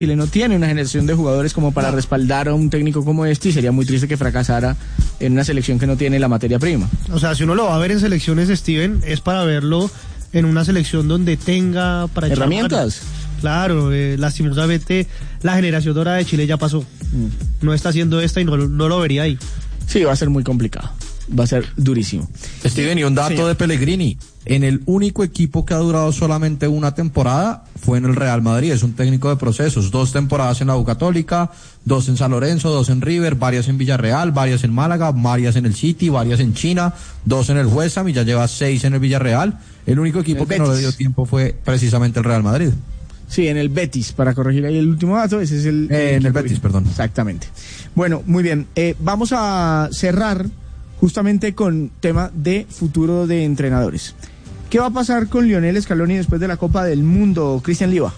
Chile no tiene una generación de jugadores como para respaldar a un técnico como este, y sería muy triste que fracasara en una selección que no tiene la materia prima. O sea, si uno lo va a ver en selecciones, Steven, es para verlo en una selección donde tenga para herramientas. Claro, lastimosamente la generación dorada de Chile ya pasó. No está haciendo esta y no lo vería ahí. Sí, va a ser muy complicado. Va a ser durísimo. Steven, y un dato de Pellegrini. En el único equipo que ha durado solamente una temporada fue en el Real Madrid. Es un técnico de procesos. 2 temporadas en la U Católica, 2 en San Lorenzo, 2 en River, varias en Villarreal, varias en Málaga, varias en el City, varias en China, 2 en el West Ham y ya lleva 6 en el Villarreal. El único equipo que no le dio tiempo fue precisamente el Real Madrid. Sí, en el Betis, para corregir ahí el último dato, ese es el en el Betis, perdón. Exactamente. Bueno, muy bien. Vamos a cerrar justamente con tema de futuro de entrenadores. ¿Qué va a pasar con Lionel Scaloni después de la Copa del Mundo, Cristian Liva?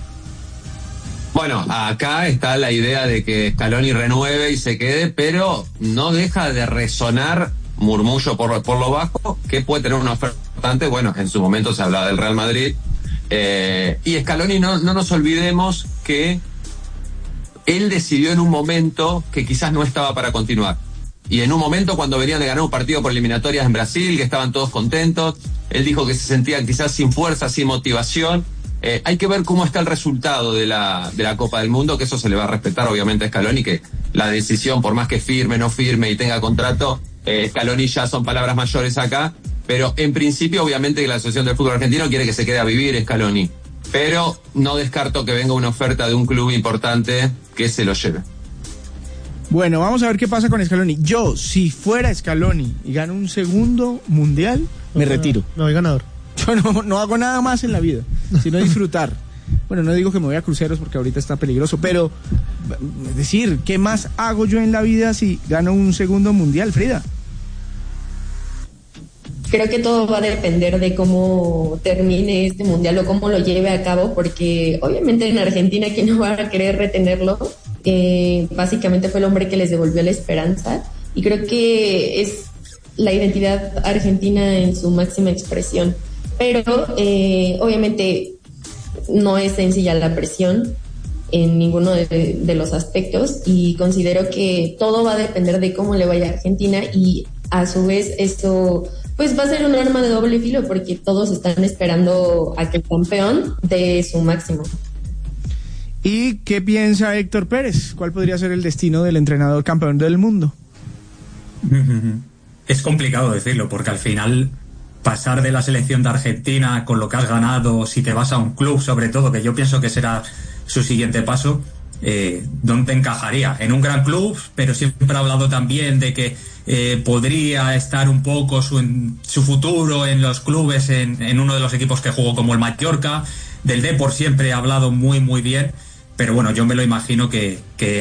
Bueno, acá está la idea de que Scaloni renueve y se quede, pero no deja de resonar murmullo por lo bajo que puede tener una oferta importante. Bueno, en su momento se hablaba del Real Madrid. Y Scaloni, no nos olvidemos que él decidió en un momento que quizás no estaba para continuar. Y en un momento cuando venían de ganar un partido por eliminatorias en Brasil, que estaban todos contentos, él dijo que se sentían quizás sin fuerza, sin motivación. Hay que ver cómo está el resultado de la Copa del Mundo, que eso se le va a respetar obviamente a Scaloni, que la decisión, por más que firme, no firme y tenga contrato, Scaloni ya son palabras mayores acá, pero en principio obviamente que la Asociación del Fútbol Argentino quiere que se quede a vivir Scaloni, pero no descarto que venga una oferta de un club importante que se lo lleve. Bueno, vamos a ver qué pasa con Scaloni. Yo, si fuera Scaloni y gano un segundo mundial, me retiro. No hay ganador. Yo no hago nada más en la vida, sino disfrutar. Bueno, no digo que me voy a cruceros porque ahorita está peligroso, pero es decir, ¿qué más hago yo en la vida si gano un segundo mundial, Frida? Creo que todo va a depender de cómo termine este mundial o cómo lo lleve a cabo, porque obviamente en Argentina, ¿quién no va a querer retenerlo? Básicamente fue el hombre que les devolvió la esperanza, y creo que es la identidad argentina en su máxima expresión. Pero obviamente no es sencilla la presión en ninguno de los aspectos, y considero que todo va a depender de cómo le vaya a Argentina, y a su vez esto pues va a ser un arma de doble filo, porque todos están esperando a que el campeón dé su máximo. ¿Y qué piensa Héctor Pérez? ¿Cuál podría ser el destino del entrenador campeón del mundo? Es complicado decirlo, porque al final pasar de la selección de Argentina con lo que has ganado, si te vas a un club sobre todo, que yo pienso que será su siguiente paso, ¿dónde encajaría? En un gran club, pero siempre ha hablado también de que podría estar un poco su futuro en los clubes, en uno de los equipos que jugó, como el Mallorca. Del Depor siempre ha hablado muy muy bien, pero bueno, yo me lo imagino que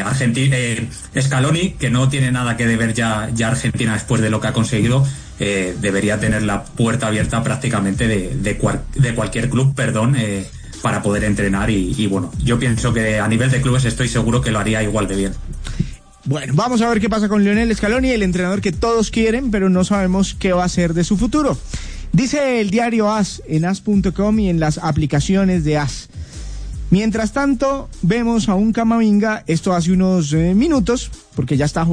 Scaloni, que no tiene nada que deber ya Argentina después de lo que ha conseguido, debería tener la puerta abierta prácticamente de cualquier club, para poder entrenar, y bueno, yo pienso que a nivel de clubes estoy seguro que lo haría igual de bien. Bueno, vamos a ver qué pasa con Lionel Scaloni, el entrenador que todos quieren, pero no sabemos qué va a ser de su futuro. Dice el diario AS en as.com y en las aplicaciones de AS. Mientras tanto, vemos a un Camavinga, esto hace unos minutos, porque ya está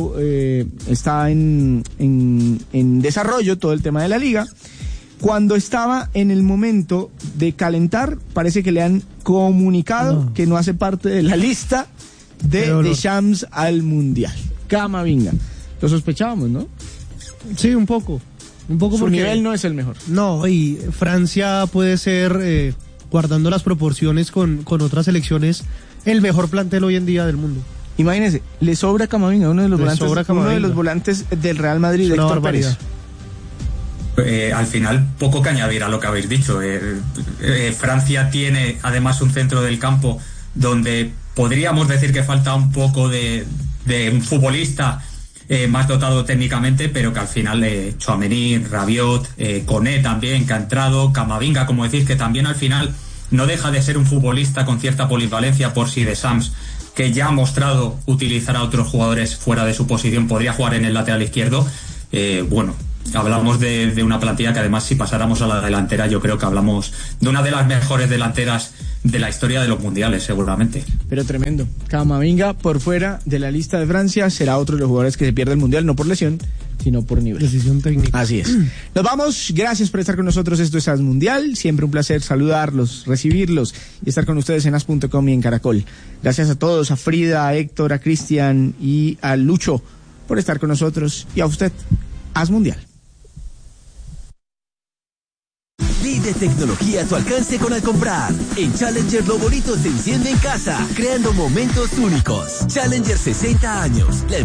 en desarrollo todo el tema de la liga. Cuando estaba en el momento de calentar, parece que le han comunicado que no hace parte de la lista de Deschamps al Mundial. Camavinga. Lo sospechábamos, ¿no? Sí, un poco. Su porque nivel no es el mejor. No, y Francia puede ser, guardando las proporciones con otras selecciones, el mejor plantel hoy en día del mundo. Imagínense, le sobra Camavinga, uno de los volantes del Real Madrid, de Héctor Pérez. Al final, poco que añadir a lo que habéis dicho. Francia tiene además un centro del campo donde podríamos decir que falta un poco de un futbolista más dotado técnicamente, pero que al final Tchouaméni, Rabiot, Koné también, que ha entrado, Camavinga, como decís, que también al final no deja de ser un futbolista con cierta polivalencia, por si Deschamps, que ya ha mostrado utilizar a otros jugadores fuera de su posición, podría jugar en el lateral izquierdo. Bueno, hablamos de una plantilla que además, si pasáramos a la delantera, yo creo que hablamos de una de las mejores delanteras de la historia de los mundiales, seguramente. Pero tremendo. Camavinga, por fuera de la lista de Francia, será otro de los jugadores que se pierde el mundial, no por lesión, sino por nivel. Decisión técnica. Así es. Nos vamos. Gracias por estar con nosotros. Esto es AS Mundial. Siempre un placer saludarlos, recibirlos y estar con ustedes en as.com y en Caracol. Gracias a todos, a Frida, a Héctor, a Cristian y a Lucho por estar con nosotros. Y a usted, AS Mundial. Pide tecnología a tu alcance con Alcomprar. En Challenger lo bonito se enciende en casa, creando momentos únicos. Challenger 60 años. La